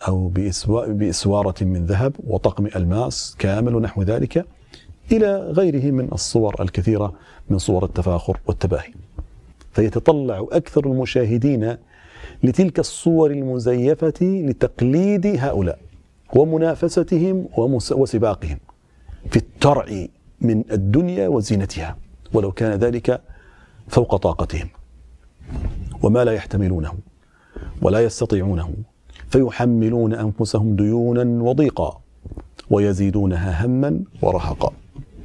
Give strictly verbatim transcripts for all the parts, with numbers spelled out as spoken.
أو بإسوارة من ذهب وطقم ألماس كامل ونحو ذلك، إلى غيره من الصور الكثيرة من صور التفاخر والتباهي. فيتطلع أكثر المشاهدين لتلك الصور المزيفة لتقليد هؤلاء ومنافستهم وسباقهم في الترع من الدنيا وزينتها، ولو كان ذلك فوق طاقتهم وما لا يحتملونه ولا يستطيعونه، فيحملون أنفسهم ديونا وضيقا ويزيدونها هما ورهقا.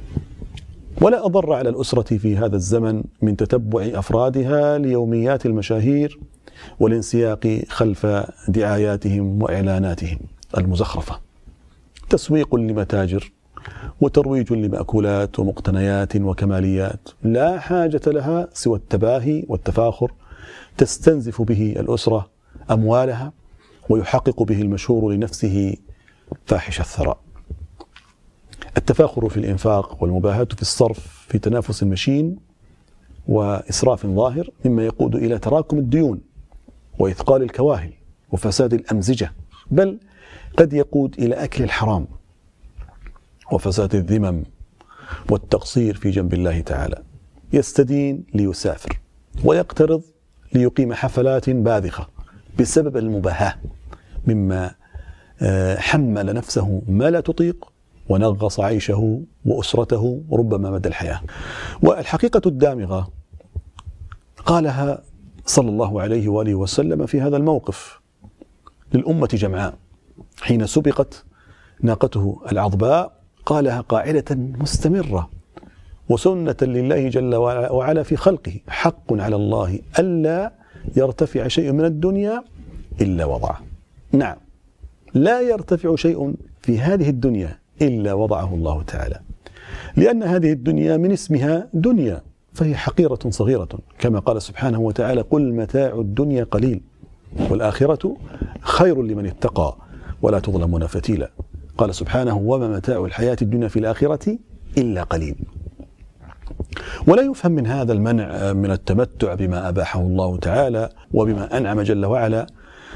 ولا أضر على الأسرة في هذا الزمن من تتبع أفرادها ليوميات المشاهير والانسياق خلف دعاياتهم وإعلاناتهم المزخرفة، تسويق لمتاجر وترويج لمأكولات ومقتنيات وكماليات لا حاجة لها سوى التباهي والتفاخر تستنزف به الأسرة أموالها ويحقق به المشهور لنفسه فاحش الثراء. التفاخر في الإنفاق والمباهاة في الصرف في تنافس مشين وإسراف ظاهر مما يقود إلى تراكم الديون وإثقال الكواهل وفساد الأمزجة، بل قد يقود إلى أكل الحرام وفساد الذمم والتقصير في جنب الله تعالى. يستدين ليسافر ويقترض ليقيم حفلات باذخة بسبب المباهاة، مما حمل نفسه ما لا تطيق ونغص عيشه وأسرته ربما مدى الحياة. والحقيقة الدامغة قالها صلى الله عليه وآله وسلم في هذا الموقف للأمة جمعاء حين سبقت ناقته العظباء، قالها قاعدة مستمرة وسنة لله جل وعلا في خلقه: حق على الله ألا يرتفع شيء من الدنيا إلا وضعه. نعم، لا يرتفع شيء في هذه الدنيا إلا وضعه الله تعالى، لأن هذه الدنيا من اسمها دنيا فهي حقيرة صغيرة، كما قال سبحانه وتعالى: قل متاع الدنيا قليل والآخرة خير لمن اتقى ولا تظلمون فتيلا. قال سبحانه: وما متاع الحياة الدنيا في الآخرة إلا قليل. ولا يفهم من هذا المنع من التمتع بما أباحه الله تعالى وبما أنعم جل وعلا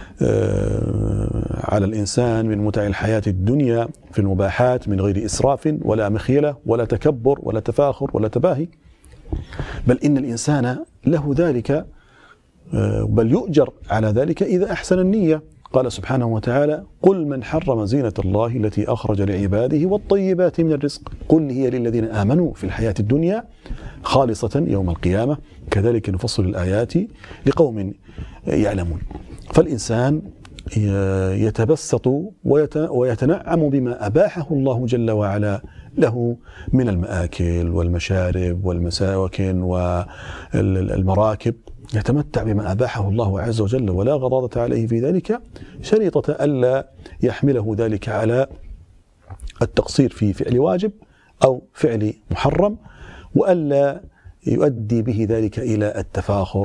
على الإنسان من متاع الحياة الدنيا في المباحات من غير إسراف ولا مخيلة ولا تكبر ولا تفاخر ولا تباهي، بل إن الإنسان له ذلك، بل يؤجر على ذلك إذا أحسن النية. قال سبحانه وتعالى: قل من حرم زينة الله التي أخرج لعباده والطيبات من الرزق قل هي للذين آمنوا في الحياة الدنيا خالصة يوم القيامة كذلك نفصل الآيات لقوم يعلمون. فالإنسان يتبسط ويتنعم بما أباحه الله جل وعلا له من المآكل والمشارب والمساكن والمراكب، يتمتع بما أباحه الله عز وجل ولا غضاضة عليه في ذلك، شريطة ألا يحمله ذلك على التقصير في فعل واجب أو فعل محرم، وألا يؤدي به ذلك إلى التفاخر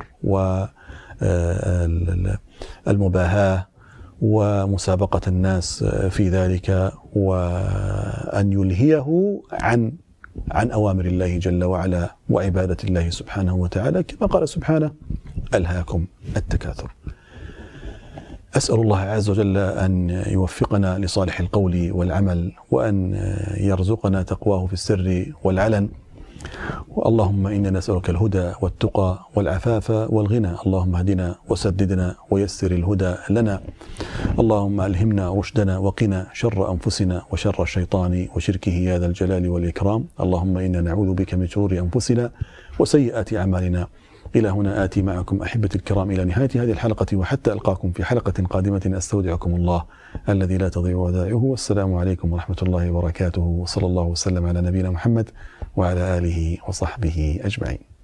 والمباهاة ومسابقة الناس في ذلك، وأن يلهيه عن عن أوامر الله جل وعلا وعبادة الله سبحانه وتعالى، كما قال سبحانه: ألهاكم التكاثر. أسأل الله عز وجل أن يوفقنا لصالح القول والعمل، وأن يرزقنا تقواه في السر والعلن. اللهم إنا نسألك الهدى والتقى والعفاف والغنى، اللهم اهدنا وسددنا ويسر الهدى لنا، اللهم ألهمنا رشدنا وقنا شر أنفسنا وشر الشيطان وشركه يا ذا الجلال والإكرام. اللهم إنا نعوذ بك من شرور أنفسنا وسيئات أعمالنا. إلى هنا آتي معكم أحبتي الكرام إلى نهاية هذه الحلقة، وحتى ألقاكم في حلقة قادمة أستودعكم الله الذي لا تضيع ودائعه، والسلام عليكم ورحمة الله وبركاته، وصلى الله وسلم على نبينا محمد وعلى آله وصحبه أجمعين.